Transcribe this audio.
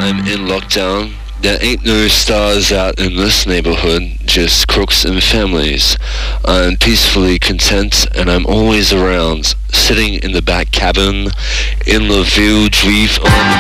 I'm in lockdown. There ain't no stars out in this neighborhood, just crooks and families. I'm peacefully content and I'm always around, sitting in the back cabin in the view drive on